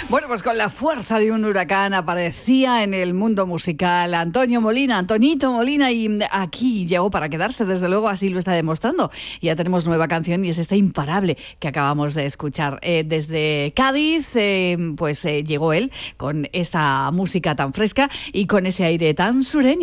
Bueno, pues con la fuerza de un huracán aparecía en el mundo musical Antonio Molina, Antonito Molina, y aquí llegó para quedarse, desde luego, así lo está demostrando. Ya tenemos nueva canción y es esta Imparable que acabamos de escuchar. Desde Cádiz, llegó él con esta música tan fresca y con ese aire tan sureño.